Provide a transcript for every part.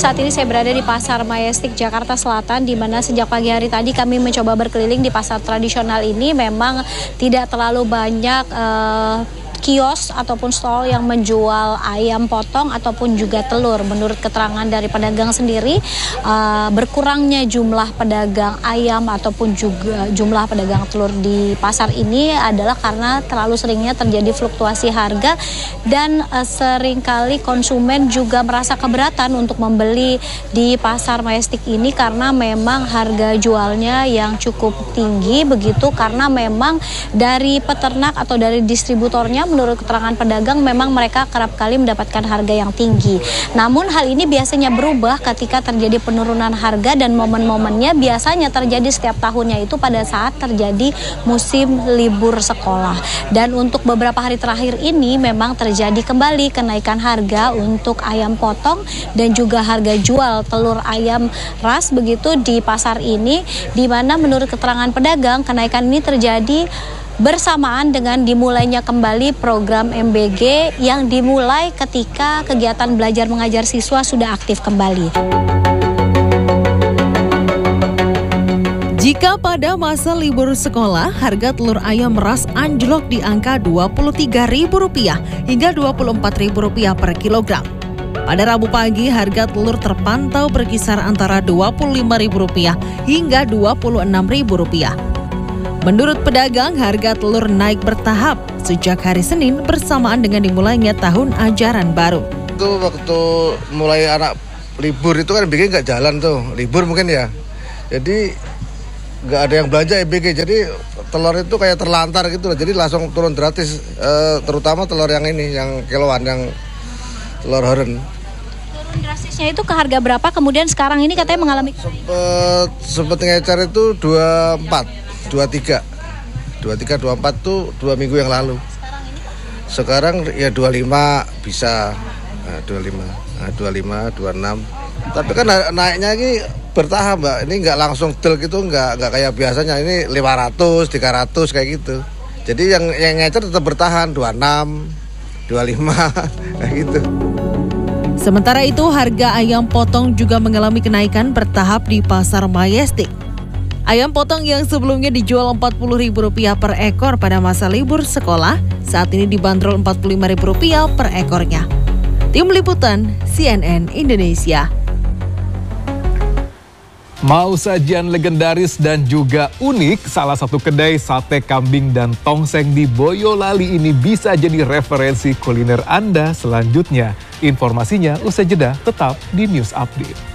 saat ini saya berada di Pasar Majestic Jakarta Selatan, di mana sejak pagi hari tadi kami mencoba berkeliling di pasar tradisional ini. Memang tidak terlalu banyak kios ataupun stall yang menjual ayam potong ataupun juga telur. Menurut keterangan dari pedagang sendiri, berkurangnya jumlah pedagang ayam ataupun juga jumlah pedagang telur di pasar ini adalah karena terlalu seringnya terjadi fluktuasi harga dan seringkali konsumen juga merasa keberatan untuk membeli di Pasar Majestic ini karena memang harga jualnya yang cukup tinggi begitu, karena memang dari peternak atau dari distributornya, menurut keterangan pedagang, memang mereka kerap kali mendapatkan harga yang tinggi. Namun hal ini biasanya berubah ketika terjadi penurunan harga, dan momen-momennya biasanya terjadi setiap tahunnya itu pada saat terjadi musim libur sekolah. Dan untuk beberapa hari terakhir ini memang terjadi kembali kenaikan harga untuk ayam potong dan juga harga jual telur ayam ras begitu di pasar ini, di mana menurut keterangan pedagang kenaikan ini terjadi bersamaan dengan dimulainya kembali program MBG yang dimulai ketika kegiatan belajar mengajar siswa sudah aktif kembali. Jika pada masa libur sekolah, harga telur ayam ras anjlok di angka Rp23.000 hingga Rp24.000 per kilogram. Pada Rabu pagi, harga telur terpantau berkisar antara Rp25.000 hingga Rp26.000. Menurut pedagang, harga telur naik bertahap sejak hari Senin bersamaan dengan dimulainya tahun ajaran baru. Itu waktu mulai anak libur itu kan MBG nggak jalan tuh, libur mungkin ya. Jadi nggak ada yang belanja MBG, jadi telur itu kayak terlantar gitu loh. Jadi langsung turun gratis, terutama telur yang ini, yang kiloan, yang telur heren. Turun drastisnya itu ke harga berapa? Kemudian sekarang ini katanya mengalami Sempet ngecer itu 23, 24 tuh 2 minggu yang lalu. Sekarang ya 25 bisa, 25, 26. Tapi kan naiknya ini bertahap, Mbak. Ini nggak langsung del gitu, nggak kayak biasanya. Ini 500, 300 kayak gitu. Jadi yang ngecer tetap bertahan 26, 25 kayak gitu. Sementara itu, harga ayam potong juga mengalami kenaikan bertahap di Pasar Majestic. Ayam potong yang sebelumnya dijual Rp40.000 per ekor pada masa libur sekolah, saat ini dibanderol Rp45.000 per ekornya. Tim Liputan CNN Indonesia. Mau sajian legendaris dan juga unik, salah satu kedai sate kambing dan tongseng di Boyolali ini bisa jadi referensi kuliner Anda selanjutnya. Informasinya usai jeda, tetap di News Update.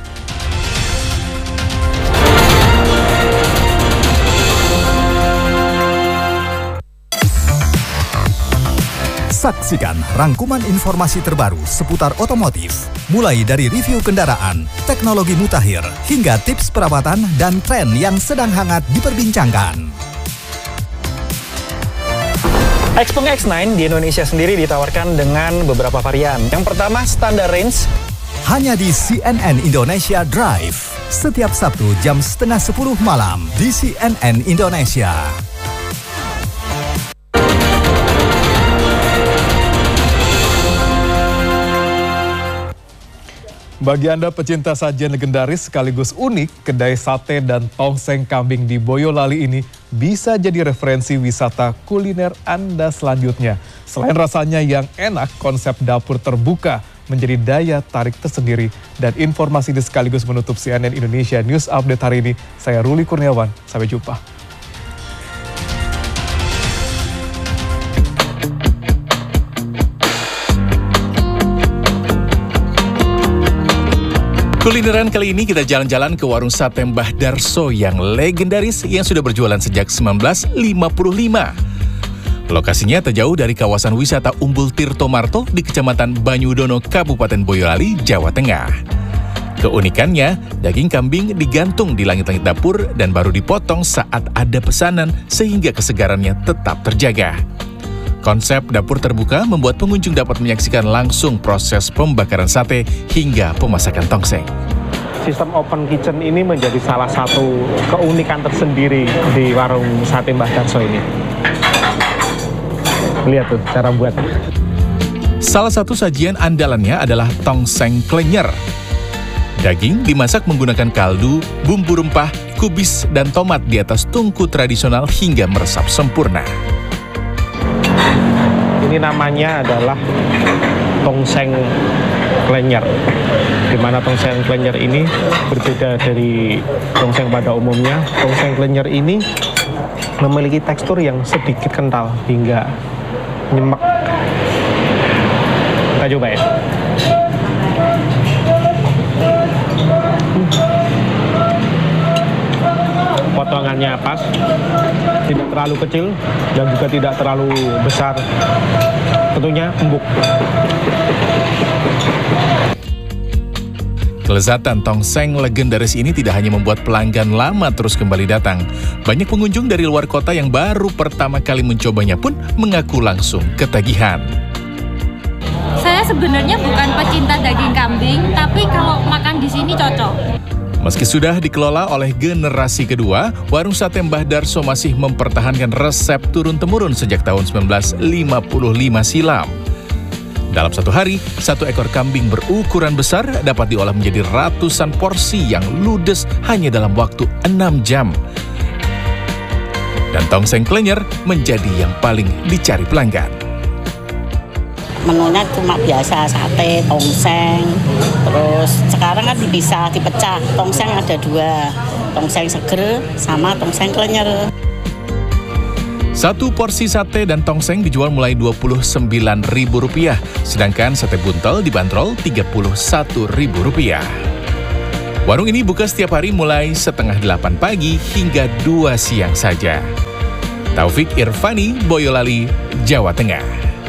Saksikan rangkuman informasi terbaru seputar otomotif, mulai dari review kendaraan, teknologi mutakhir, hingga tips perawatan dan tren yang sedang hangat diperbincangkan. Xpeng X9 di Indonesia sendiri ditawarkan dengan beberapa varian. Yang pertama, standar range. Hanya di CNN Indonesia Drive, setiap Sabtu jam 9:30 malam di CNN Indonesia. Bagi Anda pecinta sajian legendaris sekaligus unik, kedai sate dan tongseng kambing di Boyolali ini bisa jadi referensi wisata kuliner Anda selanjutnya. Selain rasanya yang enak, konsep dapur terbuka menjadi daya tarik tersendiri. Dan informasi ini sekaligus menutup CNN Indonesia News Update hari ini. Saya Ruli Kurniawan, sampai jumpa. Kulineran kali ini kita jalan-jalan ke warung sate Mbah Darso yang legendaris yang sudah berjualan sejak 1955. Lokasinya terjauh dari kawasan wisata Umbul Tirto Marto di Kecamatan Banyudono, Kabupaten Boyolali, Jawa Tengah. Keunikannya, daging kambing digantung di langit-langit dapur dan baru dipotong saat ada pesanan sehingga kesegarannya tetap terjaga. Konsep dapur terbuka membuat pengunjung dapat menyaksikan langsung proses pembakaran sate hingga pemasakan tongseng. Sistem open kitchen ini menjadi salah satu keunikan tersendiri di warung sate Mbah Darso ini. Lihat tuh cara buat. Salah satu sajian andalannya adalah tongseng klenyer. Daging dimasak menggunakan kaldu, bumbu rempah, kubis, dan tomat di atas tungku tradisional hingga meresap sempurna. Ini namanya adalah tongseng klenyer, di mana tongseng klenyer ini berbeda dari tongseng pada umumnya. Tongseng klenyer ini memiliki tekstur yang sedikit kental hingga nyemek. Kita coba ya. Potongannya pas, tidak terlalu kecil dan juga tidak terlalu besar. Tentunya empuk. Kelezatan tongseng legendaris ini tidak hanya membuat pelanggan lama terus kembali datang. Banyak pengunjung dari luar kota yang baru pertama kali mencobanya pun mengaku langsung ketagihan. Saya sebenarnya bukan pecinta daging kambing, tapi kalau makan di sini cocok. Meski sudah dikelola oleh generasi kedua, warung sate Mbah Darso masih mempertahankan resep turun-temurun sejak tahun 1955 silam. Dalam satu hari, satu ekor kambing berukuran besar dapat diolah menjadi ratusan porsi yang ludes hanya dalam waktu 6 jam. Dan tongseng klenyer menjadi yang paling dicari pelanggan. Menunya cuma biasa, sate, tongseng, terus sekarang kan bisa dipecah, tongseng ada 2, tongseng seger sama tongseng klenyer. Satu porsi sate dan tongseng dijual mulai Rp29.000, sedangkan sate buntel dibanderol Rp31.000. Warung ini buka setiap hari mulai 7:30 pagi hingga 2 siang saja. Taufik Irvani, Boyolali, Jawa Tengah.